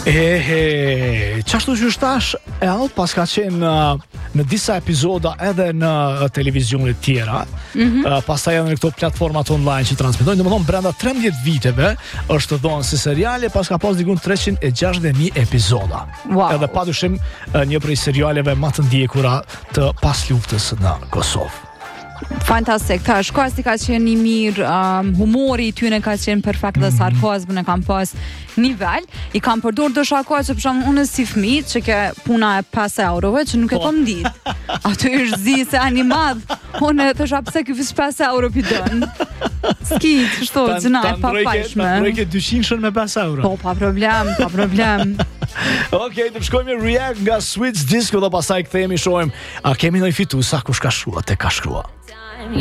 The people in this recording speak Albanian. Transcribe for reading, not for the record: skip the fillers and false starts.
Qashtu që shtash pas ka qenë në disa epizoda edhe në televizionet tjera, pastaj edhe në këto platformat online që transmetojnë, domethënë brenda 13 viteve është dhënë si seriale, pas ka pas diku 360.000 epizoda. Wow. Edhe padyshim një prej serialeve më të ndjekura të pas luftës në Kosovë. Fantastik, shkuasti ka qenë i mirë, humori i tyne ka qenë perfekt dhe sarkazmin e kam pas nivel. I kam përdor do shakoj që përsham unë si fëmijë që ke puna e 5 eurove që nuk e kom ditë. Ato është zi se animat. Unë thosha pse ky 5 euro pi dën. Ski, kështu, gjëna e papajshme. Ta ndrojke 200 me 5 euro. Po, pa problem. Okej, të shkojmë React nga Switch Disco dhe pastaj kthehemi shohim a kemi ndonjë fitues sa kush ka shkruar te ka shkruar.